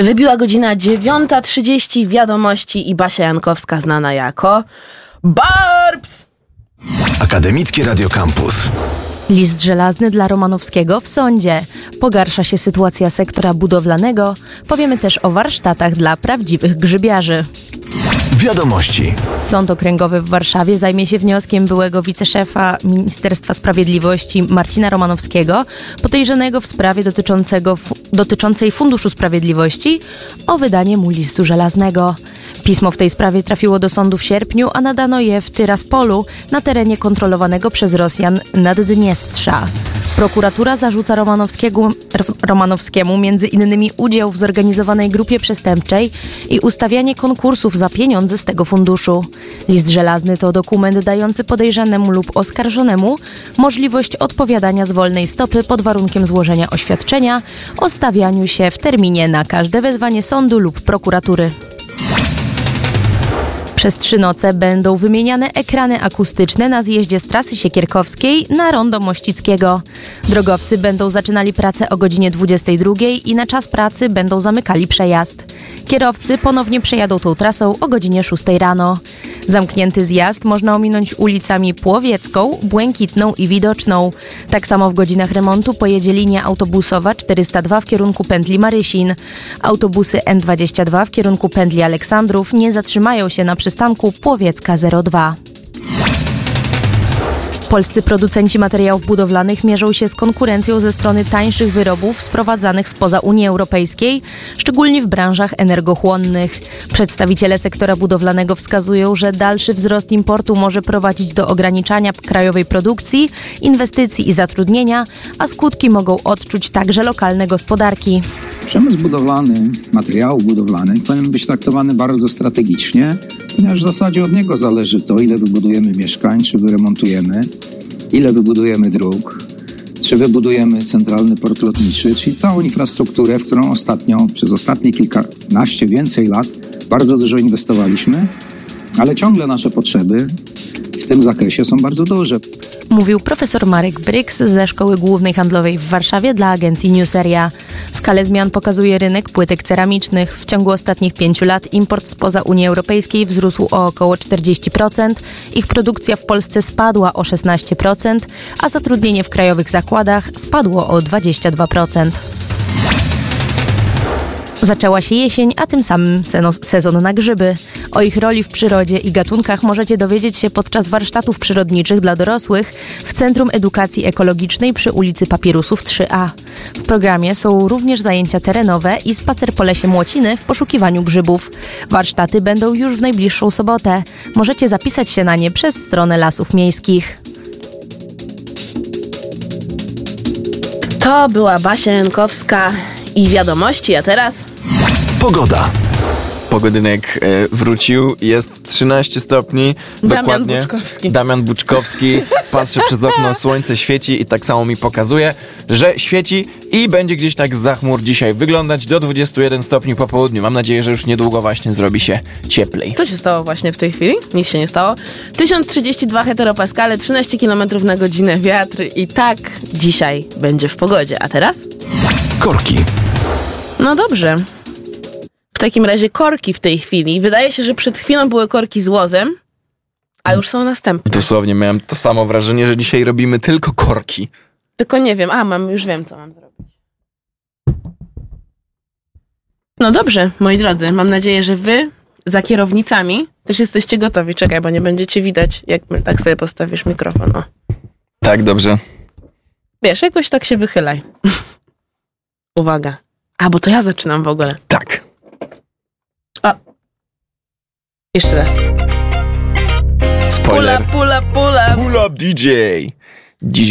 Wybiła godzina 9:30, wiadomości i Basia Jankowska znana jako Barbs! Akademickie Radio Campus. List żelazny dla Romanowskiego w sądzie. Pogarsza się sytuacja sektora budowlanego. Powiemy też o warsztatach dla prawdziwych grzybiarzy. Wiadomości. Sąd Okręgowy w Warszawie zajmie się wnioskiem byłego wiceszefa Ministerstwa Sprawiedliwości Marcina Romanowskiego, podejrzanego w sprawie dotyczącej Funduszu Sprawiedliwości, o wydanie mu listu żelaznego. Pismo w tej sprawie trafiło do sądu w sierpniu, a nadano je w Tyraspolu, na terenie kontrolowanego przez Rosjan Naddniestrza. Prokuratura zarzuca Romanowskiemu między innymi udział w zorganizowanej grupie przestępczej i ustawianie konkursów za pieniądze z tego funduszu. List żelazny to dokument dający podejrzanemu lub oskarżonemu możliwość odpowiadania z wolnej stopy pod warunkiem złożenia oświadczenia o stawianiu się w terminie na każde wezwanie sądu lub prokuratury. Przez 3 noce będą wymieniane ekrany akustyczne na zjeździe z trasy Siekierkowskiej na rondo Mościckiego. Drogowcy będą zaczynali pracę o godzinie 22 i na czas pracy będą zamykali przejazd. Kierowcy ponownie przejadą tą trasą o godzinie 6 rano. Zamknięty zjazd można ominąć ulicami Płowiecką, Błękitną i Widoczną. Tak samo w godzinach remontu pojedzie linia autobusowa 402 w kierunku pętli Marysin. Autobusy N22 w kierunku pętli Aleksandrów nie zatrzymają się na przystanku Płowiecka 02. Polscy producenci materiałów budowlanych mierzą się z konkurencją ze strony tańszych wyrobów sprowadzanych spoza Unii Europejskiej, szczególnie w branżach energochłonnych. Przedstawiciele sektora budowlanego wskazują, że dalszy wzrost importu może prowadzić do ograniczania krajowej produkcji, inwestycji i zatrudnienia, a skutki mogą odczuć także lokalne gospodarki. Przemysł budowlany, materiałów budowlanych powinien być traktowany bardzo strategicznie, ponieważ w zasadzie od niego zależy to, ile wybudujemy mieszkań, czy wyremontujemy, ile wybudujemy dróg, czy wybudujemy centralny port lotniczy, czyli całą infrastrukturę, w którą przez ostatnie kilkanaście, więcej lat bardzo dużo inwestowaliśmy, ale ciągle nasze potrzeby w tym zakresie są bardzo duże. Mówił profesor Marek Bryks ze Szkoły Głównej Handlowej w Warszawie dla agencji Newseria. Skalę zmian pokazuje rynek płytek ceramicznych. W ciągu ostatnich 5 lat import spoza Unii Europejskiej wzrósł o około 40%, ich produkcja w Polsce spadła o 16%, a zatrudnienie w krajowych zakładach spadło o 22%. Zaczęła się jesień, a tym samym sezon na grzyby. O ich roli w przyrodzie i gatunkach możecie dowiedzieć się podczas warsztatów przyrodniczych dla dorosłych w Centrum Edukacji Ekologicznej przy ulicy Papirusów 3A. W programie są również zajęcia terenowe i spacer po lesie Młociny w poszukiwaniu grzybów. Warsztaty będą już w najbliższą sobotę. Możecie zapisać się na nie przez stronę Lasów Miejskich. To była Basia Jankowska i wiadomości, a teraz Pogoda. Pogodynek wrócił, jest 13 stopni. Dokładnie. Damian Buczkowski. Patrzę przez okno, słońce świeci i tak samo mi pokazuje, że świeci i będzie gdzieś tak zza chmur dzisiaj wyglądać do 21 stopni po południu. Mam nadzieję, że już niedługo właśnie zrobi się cieplej. Co się stało właśnie w tej chwili? Nic się nie stało. 1032 heteropaskale, 13 km na godzinę wiatr i tak dzisiaj będzie w pogodzie. A teraz? Korki. No dobrze. W takim razie korki w tej chwili. Wydaje się, że przed chwilą były korki z łozem, a już są następne. Dosłownie miałem to samo wrażenie, że dzisiaj robimy tylko korki. Tylko nie wiem. Już wiem, co mam zrobić. No dobrze, moi drodzy. Mam nadzieję, że wy za kierownicami też jesteście gotowi. Czekaj, bo nie będziecie widać, jak tak sobie postawisz mikrofon. O. Tak, dobrze. Wiesz, jakoś tak się wychylaj. Uwaga. Bo to ja zaczynam w ogóle. Tak. O. Jeszcze raz. Spoiler. Pull up. Pull up DJ.